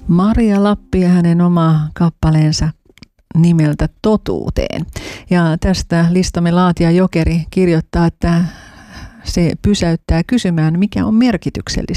Maria Lappi ja hänen oma kappaleensa nimeltä Totuuteen. Ja tästä listamme laatija Jokeri kirjoittaa, että se pysäyttää kysymään, mikä on merkityksellistä.